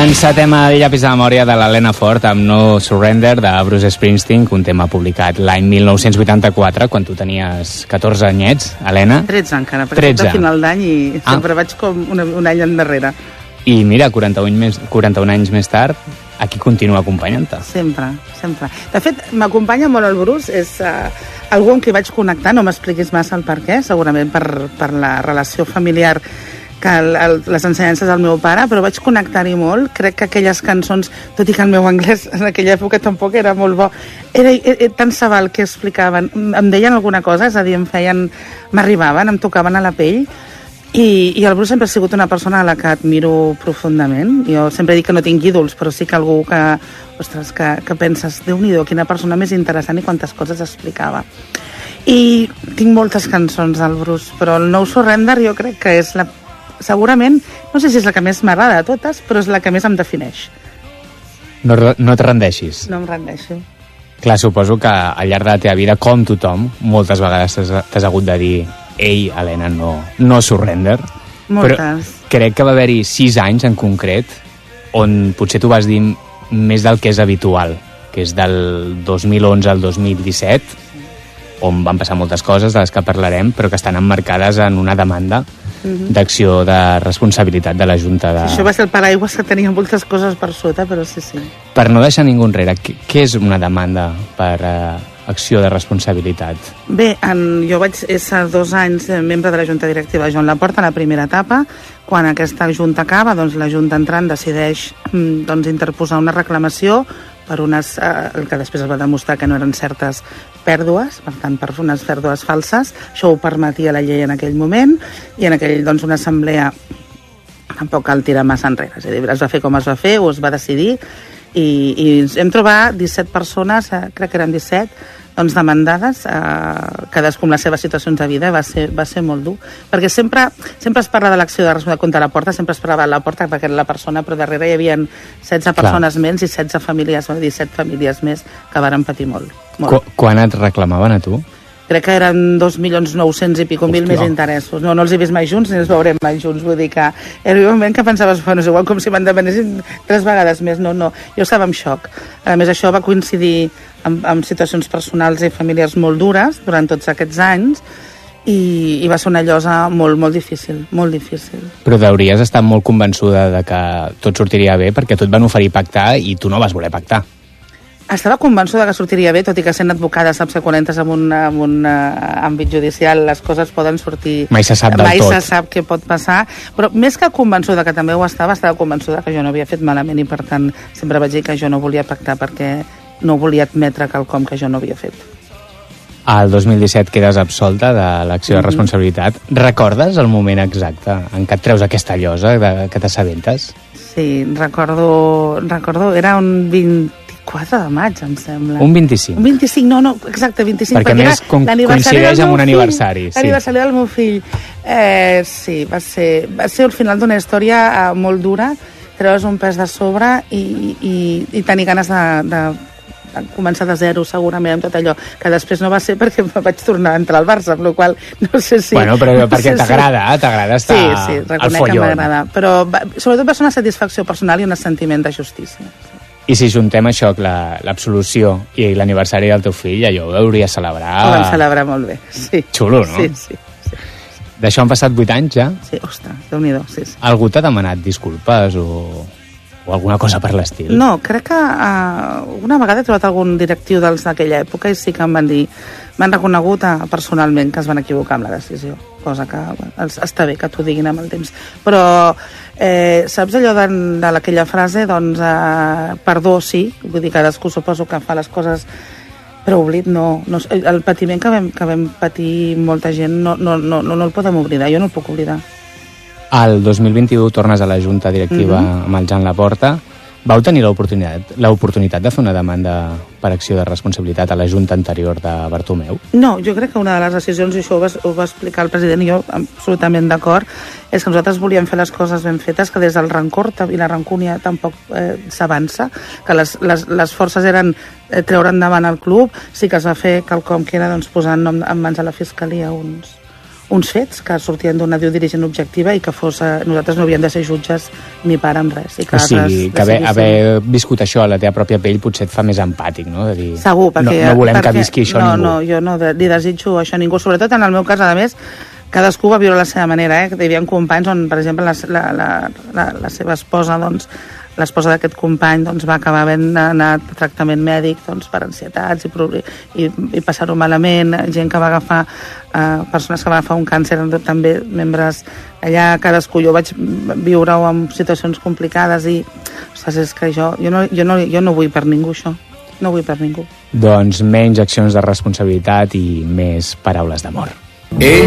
Encetem a Llapis de memòria de l'Helena Ford amb No Surrender de Bruce Springsteen, un tema publicat l'any 1984, quan tu tenies 14 anyets, Helena. 13 encara, perquè soc de final d'any i sempre vaig com un any endarrere. I mira, 41 anys més tard, aquí continua acompanyant-te. Sempre, sempre. De fet, m'acompanya molt el Bruce, és algú amb qui vaig connectar, no m'expliquis massa el per què, segurament per la relació familiar que les ensenyances del meu pare, però vaig connectar-hi molt. Crec que aquelles cançons, tot i que el meu anglès en aquella època tampoc era molt bo, era tan sabal que explicaven, em deien alguna cosa, és a dir, m'arribaven, em tocaven a la pell, i el Bruce sempre ha sigut una persona a la que admiro profundament. Jo sempre dic que no tinc ídols, però sí que algú que, ostres, que penses, Déu-n'hi-do, quina persona més interessant i quantes coses explicava. I tinc moltes cançons del Bruce, però el No Surrender jo crec que és segurament, no sé si és la que més m'agrada de totes, però és la que més em defineix. No et rendeixis. No em rendeixo. Clar, suposo que al llarg de la teva vida, com tothom, moltes vegades t'has hagut de dir ei, Helena, no surrender. Moltes. Però crec que va haver-hi 6 anys en concret on potser tu vas dir més del que és habitual, que és del 2011 al 2017, on van passar moltes coses de les que parlarem, però que estan emmarcades en una demanda d'acció de responsabilitat de la Junta de... Això va ser el paraigües que tenia moltes coses per sota, però sí. Per no deixar ningú enrere, què és una demanda per acció de responsabilitat? Bé, jo vaig ser 2 anys membre de la Junta Directiva de Joan Laporta, la primera etapa. Quan aquesta Junta acaba, doncs la Junta entrant decideix interposar una reclamació per unes, que després es va demostrar que no eren certes pèrdues, per tant, per unes pèrdues falses. Això ho permetia la llei en aquell moment, i en aquell, doncs, una assemblea tampoc cal tirar massa enrere. És a dir, es va fer com es va fer, o es va decidir, i hem trobat 17 persones, crec que eren 17, doncs demandades, cadascú amb les seves situacions de vida. Va ser molt dur, perquè sempre es parla de l'acció de responsabilitat contra la porta, sempre es parlava de la porta perquè era la persona, però darrere hi havia 16 persones menys i 16 famílies, 17 famílies més que varen patir molt. Quan et reclamaven a tu? Crec que eren 2.900.000 i pico mil més interessos. No els he vist mai junts ni els veurem mai junts. Vull dir que era un moment que pensaves, bueno, és igual com si me'n demanessin 3 vegades més. No. Jo estava en xoc. A més, això va coincidir amb situacions personals i familiars molt dures durant tots aquests anys, i va ser una llosa molt, molt difícil, molt difícil. Però hauries estat molt convençuda de que tot sortiria bé, perquè tu et van oferir pactar i tu no vas voler pactar. Estava convençuda que sortiria bé, tot i que sent advocada saps que quan entres en un àmbit judicial les coses poden sortir... Mai se sap del tot. Mai se sap què pot passar, però més que convençuda que també ho estava convençuda que jo no havia fet malament, i per tant sempre vaig dir que jo no volia pactar perquè no volia admetre quelcom que jo no havia fet. Al 2017 quedes absolta de l'acció de responsabilitat. Recordes el moment exacte en què et treus aquesta llosa que t'assabentes? Sí, recordo, era un 24 de maig, em sembla. Un 25? Un 25, no, exacte, 25. Perquè més coincideix amb un aniversari. L'aniversari del meu fill. Sí, va ser el final d'una història molt dura, treure's un pes de sobre i tenir ganes de començar de zero, segurament, amb tot allò, que després no va ser perquè vaig tornar a entrar al Barça, amb la qual no sé si... Bueno, però perquè t'agrada estar sí, reconec que m'agrada, però sobretot va ser una satisfacció personal i un sentiment de justícia. I si juntem això, l'absolució i l'aniversari del teu fill, allò ho hauries de celebrar... Ho vam celebrar molt bé, sí. Xulo, no? Sí. D'això han passat 8 anys, ja? Sí, ostres, Déu-n'hi-do, sí. Algú t'ha demanat disculpes o alguna cosa per l'estil? No, crec que una vegada he trobat algun directiu d'aquella època i sí que em van dir, m'han reconegut personalment que es van equivocar amb la decisió, cosa que està bé que t'ho diguin amb el temps, però saps allò de aquella frase, doncs perdó sí, vull dir, cadascú suposo que fa les coses, però oblit no. El patiment que vam patir molta gent no el podem oblidar, jo no el puc oblidar. Al 2021 tornes a la Junta Directiva amb el Joan Laporta. Vau tenir l'oportunitat de fer una demanda per acció de responsabilitat a la Junta anterior de Bartomeu? No, jo crec que una de les decisions, i això ho va explicar el president i jo absolutament d'acord, és que nosaltres volíem fer les coses ben fetes, que des del rancor i la rancúnia tampoc s'avança, que les forces eren treure endavant el club. Sí que es va fer quelcom que era posar en mans a la Fiscalia uns fets que sortien d'una dirigent objectiva i que nosaltres no havíem de ser jutges ni part en res. I que que haver viscut això a la teva pròpia pell potser et fa més empàtic, no? De dir, segur, perquè... No volem que visqui això ningú. No, jo no li desitjo això a ningú, sobretot en el meu cas, a més, cadascú va viure a la seva manera, Hi havia companys on, per exemple, la seva esposa, doncs, l'esposa d'aquest company va acabar havent anat a tractament mèdic per ansietats i passar-ho malament, gent que va agafar persones que van agafar un càncer, també membres allà, cadascú. Jo vaig viure-ho en situacions complicades i, ostres, és que jo no vull per ningú això, no vull per ningú. Doncs menys accions de responsabilitat i més paraules d'amor.